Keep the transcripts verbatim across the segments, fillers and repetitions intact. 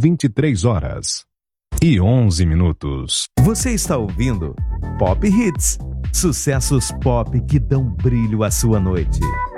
vinte e três horas e onze minutos. Você está ouvindo Pop Hits, sucessos pop que dão brilho à sua noite.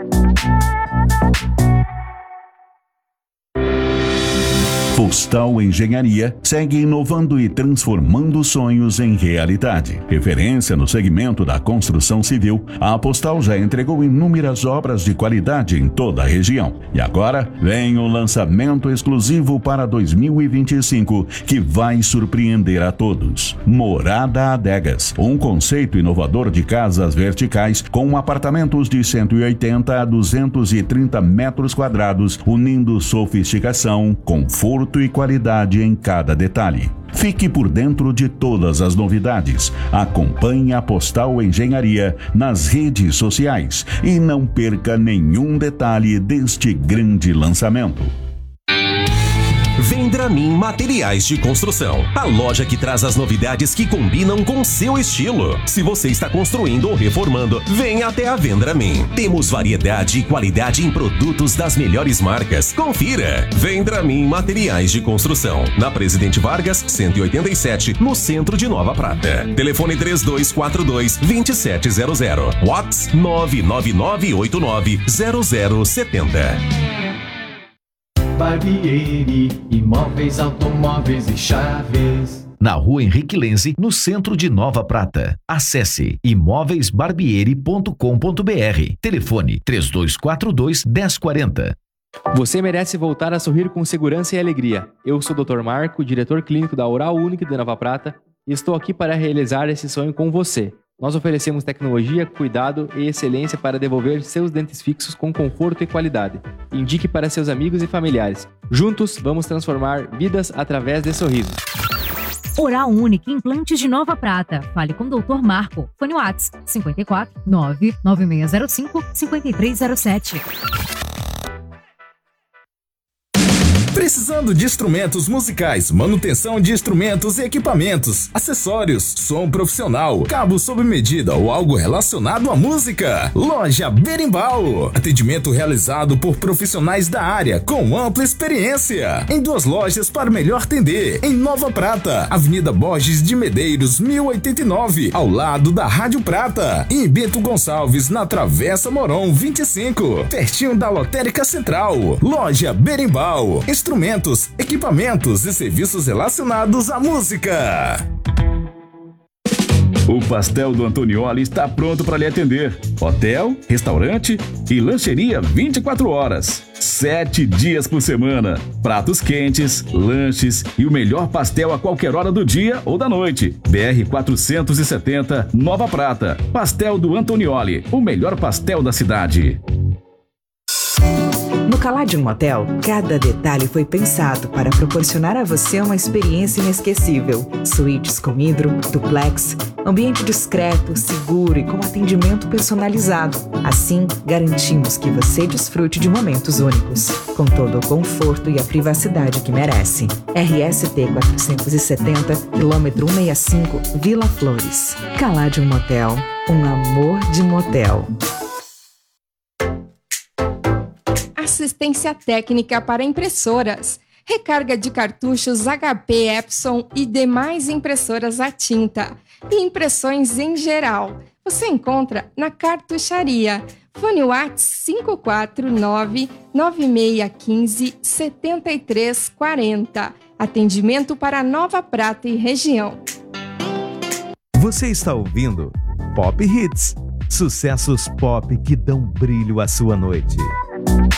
Postal Engenharia segue inovando e transformando sonhos em realidade. Referência no segmento da construção civil, a Postal já entregou inúmeras obras de qualidade em toda a região. E agora vem o lançamento exclusivo para dois mil e vinte e cinco, que vai surpreender a todos. Morada Adegas, um conceito inovador de casas verticais com apartamentos de cento e oitenta a duzentos e trinta metros quadrados, unindo sofisticação, conforto e qualidade em cada detalhe. Fique por dentro de todas as novidades. Acompanhe a Postal Engenharia nas redes sociais e não perca nenhum detalhe deste grande lançamento. Vendramin Materiais de Construção, a loja que traz as novidades que combinam com seu estilo. Se você está construindo ou reformando, venha até a Vendramin. Temos variedade e qualidade em produtos das melhores marcas. Confira! Vendramin Materiais de Construção, na Presidente Vargas, cento e oitenta e sete, no centro de Nova Prata. Telefone três dois quatro dois, dois sete zero zero. WhatsApp nove nove nove oito nove zero zero sete zero. Barbieri, imóveis, automóveis e chaves. Na Rua Henrique Lenze, no centro de Nova Prata. Acesse imóveis barbieri ponto com ponto br. Telefone três dois quatro dois, um zero quatro zero. Você merece voltar a sorrir com segurança e alegria. Eu sou o doutor Marco, diretor clínico da Oral Unique de Nova Prata, e estou aqui para realizar esse sonho com você. Nós oferecemos tecnologia, cuidado e excelência para devolver seus dentes fixos com conforto e qualidade. Indique para seus amigos e familiares. Juntos, vamos transformar vidas através de sorrisos. Oral Unique Implantes de Nova Prata. Fale com o doutor Marco. Fone WhatsApp cinco quatro nove nove seis zero cinco cinco três zero sete. Precisando de instrumentos musicais, manutenção de instrumentos e equipamentos, acessórios, som profissional, cabo sob medida ou algo relacionado à música? Loja Berimbau. Atendimento realizado por profissionais da área com ampla experiência. Em duas lojas para melhor atender. Em Nova Prata, Avenida Borges de Medeiros, mil e oitenta e nove, ao lado da Rádio Prata. E em Bento Gonçalves, na Travessa Moron vinte e cinco, pertinho da Lotérica Central. Loja Berimbau. Instrumentos, equipamentos e serviços relacionados à música. O Pastel do Antonioli está pronto para lhe atender. Hotel, restaurante e lancheria vinte e quatro horas. Sete dias por semana. Pratos quentes, lanches e o melhor pastel a qualquer hora do dia ou da noite. B R quatrocentos e setenta, Nova Prata. Pastel do Antonioli, o melhor pastel da cidade. No Caladium Motel, cada detalhe foi pensado para proporcionar a você uma experiência inesquecível. Suítes com hidro, duplex, ambiente discreto, seguro e com atendimento personalizado. Assim, garantimos que você desfrute de momentos únicos, com todo o conforto e a privacidade que merece. R S T quatrocentos e setenta, quilômetro cento e sessenta e cinco, Vila Flores. Caladium Motel, um amor de motel. Assistência técnica para impressoras, recarga de cartuchos H P, Epson e demais impressoras a tinta e impressões em geral. Você encontra na Cartucharia. Fone WhatsApp cinco quatro nove nove seis um cinco sete três quatro zero. Atendimento para Nova Prata e região. Você está ouvindo Pop Hits, sucessos pop que dão brilho à sua noite.